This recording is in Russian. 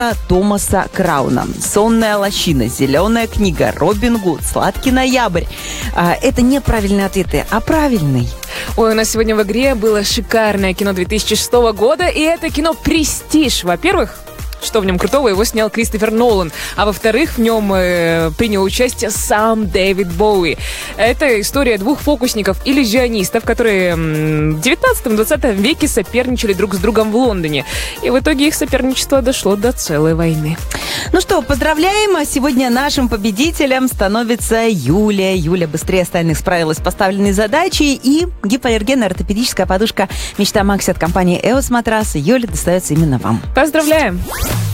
Томаса Крауна. «Сонная лощина», «Зеленая книга», «Робин Гуд», «Сладкий ноябрь». Это не правильные ответы, а правильный. Ой, у нас сегодня в игре было шикарное кино 2006 года, и это кино «Престиж». Во-первых, что в нем крутого, его снял Кристофер Нолан. А во-вторых, в нем принял участие сам Дэвид Боуи. Это история двух фокусников-иллюзионистов, которые в 19-20 веке соперничали друг с другом в Лондоне. И в итоге их соперничество дошло до целой войны. Ну что, поздравляем. Сегодня нашим победителем становится Юлия. Юля быстрее остальных справилась с поставленной задачей. И гипоаллергенная ортопедическая подушка «Мечта Макси» от компании «Эос Матрас». Юля, достается именно вам. Поздравляем!